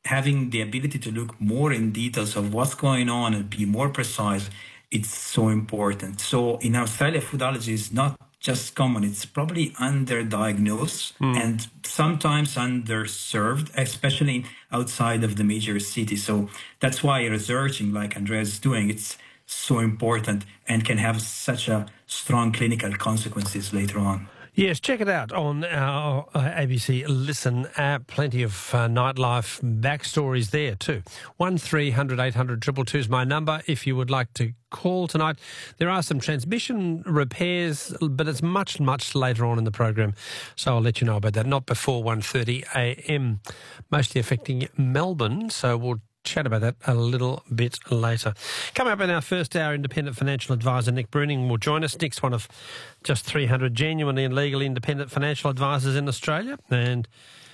having the ability to look more in details of what's going on and be more precise, it's so important. So in Australia, food allergy is not just common, it's probably underdiagnosed and sometimes underserved, especially outside of the major cities. So that's why researching like Andreas is doing, it's so important and can have such a strong clinical consequences later on. Yes, check it out on our ABC Listen app. Plenty of nightlife backstories there too. 1300 800 222 is my number if you would like to call tonight. There are some transmission repairs, but it's much, much later on in the program, so I'll let you know about that. Not before 1:30 a.m, mostly affecting Melbourne, so we'll chat about that a little bit later. Coming up in our first hour, independent financial advisor Nick Bruning will join us. Nick's one of just 300 genuinely and legally independent financial advisors in Australia, and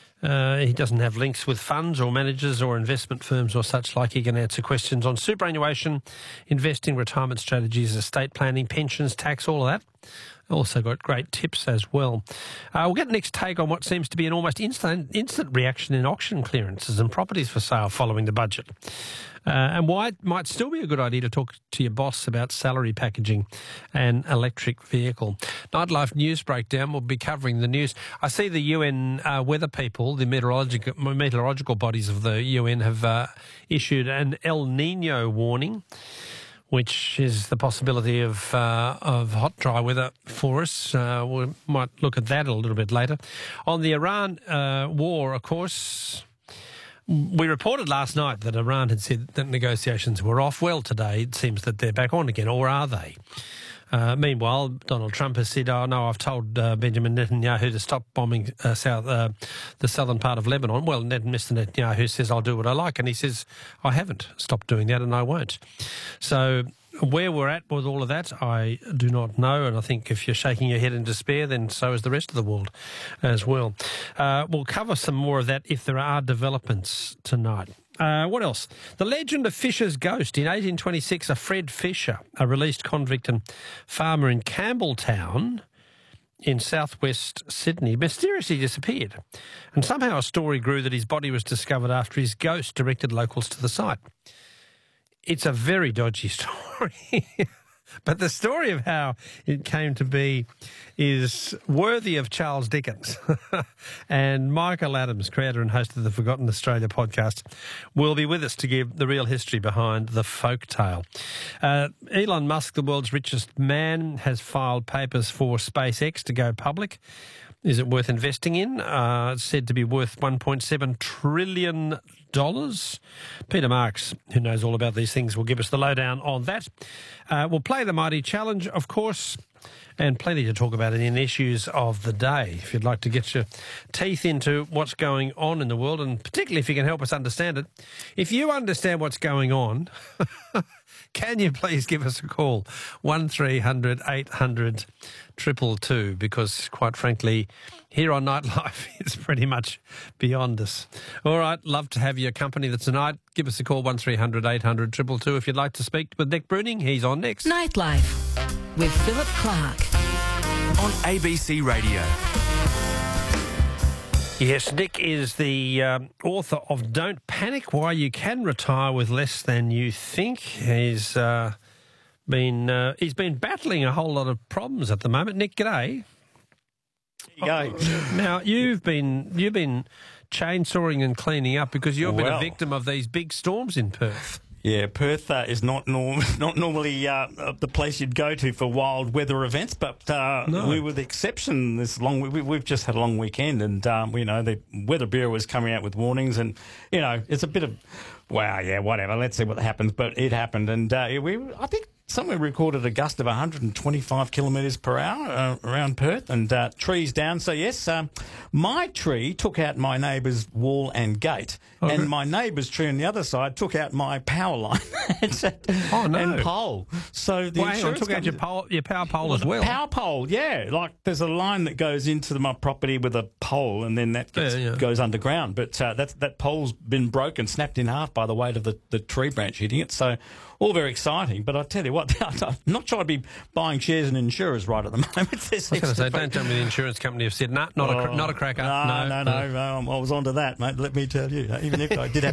he doesn't have links with funds or managers or investment firms or such like. He can answer questions on superannuation, investing, retirement strategies, estate planning, pensions, tax, all of that. Also got great tips as well. We'll get Nick's take on what seems to be an almost instant reaction in auction clearances and properties for sale following the budget. And why it might still be a good idea to talk to your boss about salary packaging and electric vehicle. Nightlife news breakdown will be covering the news. I see the UN weather people, the meteorological bodies of the UN have issued an El Nino warning, which is the possibility of hot, dry weather for us. We might look at that a little bit later. On the Iran war, of course, we reported last night that Iran had said that negotiations were off. Well, today it seems that they're back on again, or are they? Meanwhile, Donald Trump has said, "Oh no, I've told Benjamin Netanyahu to stop bombing the southern part of Lebanon." Well, Mr. Netanyahu says, "I'll do what I like," and he says, "I haven't stopped doing that, and I won't." So where we're at with all of that, I do not know, and I think if you're shaking your head in despair, then so is the rest of the world as well. We'll cover some more of that if there are developments tonight. What else? The legend of Fisher's ghost. In 1826, a Fred Fisher, a released convict and farmer in Campbelltown in southwest Sydney, mysteriously disappeared. And somehow a story grew that his body was discovered after his ghost directed locals to the site. It's a very dodgy story. But the story of how it came to be is worthy of Charles Dickens. And Michael Adams, creator and host of the Forgotten Australia podcast, will be with us to give the real history behind the folk tale. Elon Musk, the world's richest man, has filed papers for SpaceX to go public. Is it worth investing in? It's said to be worth $1.7 trillion. Peter Marks, who knows all about these things, will give us the lowdown on that. We'll play the Mighty Challenge, of course, and plenty to talk about in issues of the day. If you'd like to get your teeth into what's going on in the world, and particularly if you can help us understand it. If you understand what's going on, can you please give us a call? 1300 800 222, because quite frankly, here on Nightlife, it's pretty much beyond us. All right, love to have your company tonight. Give us a call, 1300 800 222, if you'd like to speak with Nick Bruning. He's on next. Nightlife with Philip Clark on ABC Radio. Yes, Nick is the author of Don't Panic, Why You Can Retire with Less Than You Think. He's been battling a whole lot of problems at the moment. Nick, g'day. There you go. Now, you've been chainsawing and cleaning up because you've been a victim of these big storms in Perth. Yeah, Perth is not normally the place you'd go to for wild weather events, but we were the exception this long. We've just had a long weekend, and the Weather Bureau was coming out with warnings, and it's a bit of whatever. Let's see what happens, but it happened, and I think somewhere recorded a gust of 125 kilometres per hour around Perth, and trees down. So yes, my tree took out my neighbour's wall and gate, and my neighbour's tree on the other side took out my power line and pole. So the insurance took out your power pole as well. Power pole, yeah. Like there's a line that goes into my property with a pole, and then that goes underground. But that pole's been broken, snapped in half by the weight of the tree branch hitting it. So all very exciting, but I tell you what, I'm not trying to be buying shares in insurers right at the moment. I was going to say, don't tell me the insurance company have said, not a cracker. No, I was onto that, mate, let me tell you. Even if I did have